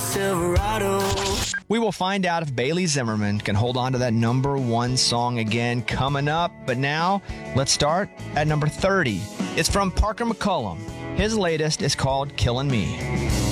Silverado. We will find out if Bailey Zimmerman can hold on to that number one song again coming up. But now, let's start at number 30. It's from Parker McCollum. His latest is called Killin' Me.